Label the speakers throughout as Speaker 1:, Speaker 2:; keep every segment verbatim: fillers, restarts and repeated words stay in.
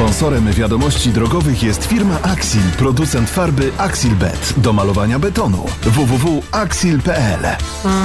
Speaker 1: Sponsorem wiadomości drogowych jest firma Axil, producent farby Axilbet do malowania betonu. w w w kropka axil kropka p l.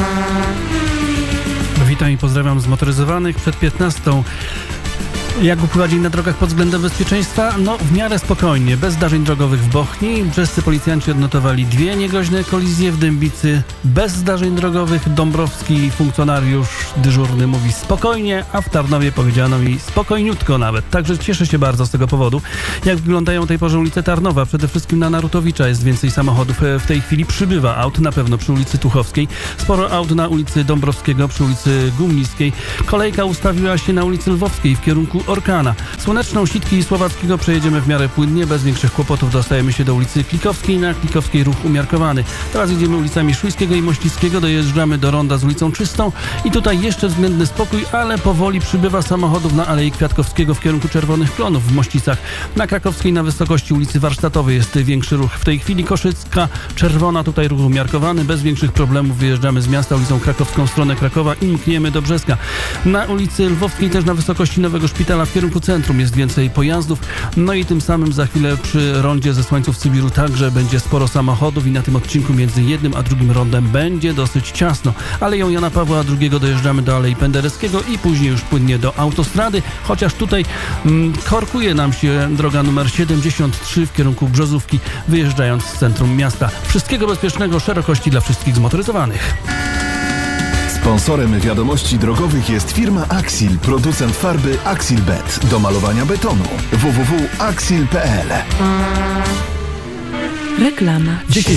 Speaker 2: Witam i pozdrawiam zmotoryzowanych przed piętnastą. Jak upływa dzień na drogach pod względem bezpieczeństwa? No, w miarę spokojnie, bez zdarzeń drogowych w Bochni. Brzescy policjanci odnotowali dwie niegroźne kolizje w Dębicy, bez zdarzeń drogowych. Dąbrowski funkcjonariusz dyżurny mówi spokojnie, a w Tarnowie powiedziano mi spokojniutko nawet. Także cieszę się bardzo z tego powodu. Jak wyglądają tej porze ulice Tarnowa? Przede wszystkim na Narutowicza jest więcej samochodów. W tej chwili przybywa aut, na pewno przy ulicy Tuchowskiej. Sporo aut na ulicy Dąbrowskiego, przy ulicy Gumnickiej. Kolejka ustawiła się na ulicy Lwowskiej w kierunku Orkana. Słoneczną, Sitki i Słowackiego przejedziemy w miarę płynnie, bez większych kłopotów dostajemy się do ulicy Klikowskiej, na Klikowskiej ruch umiarkowany. Teraz jedziemy ulicami Szujskiego i Mościckiego, dojeżdżamy do ronda z ulicą Czystą i tutaj jeszcze względny spokój, ale powoli przybywa samochodów na Alei Kwiatkowskiego w kierunku Czerwonych Klonów w Mościcach. Na Krakowskiej na wysokości ulicy Warsztatowej jest większy ruch. W tej chwili Koszycka, Czerwona, tutaj ruch umiarkowany, bez większych problemów wyjeżdżamy z miasta ulicą Krakowską w stronę Krakowa i mkniemy do Brzeska. Na ulicy Lwowskiej też na wysokości Nowego Szpitala w kierunku centrum jest więcej pojazdów, no i tym samym za chwilę przy rondzie ze Słańców Cybiru także będzie sporo samochodów i na tym odcinku między jednym a drugim rondem będzie dosyć ciasno. Aleją Jana Pawła drugiego dojeżdżamy do Alei Pendereckiego i później już płynnie do autostrady, chociaż tutaj mm, korkuje nam się droga numer siedemdziesiąt trzy w kierunku Brzozówki, wyjeżdżając z centrum miasta. Wszystkiego bezpiecznego, szerokości dla wszystkich zmotoryzowanych.
Speaker 1: Sponsorem wiadomości drogowych jest firma Axil, producent farby Axilbet do malowania betonu. w w w kropka axil kropka p l.
Speaker 3: Reklama.
Speaker 2: dziesięć